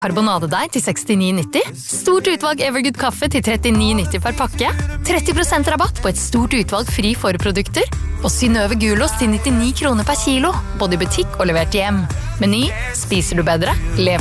Karbonadedeig til 69,90. Stort utvalg Evergood kaffe til 39,90 per pakke. 30% rabatt på et stort utvalg fri forprodukter. Og Synnøve gulost til 99 kroner per kilo, både i butikk og levert hjem. Meny, spiser du bedre, lever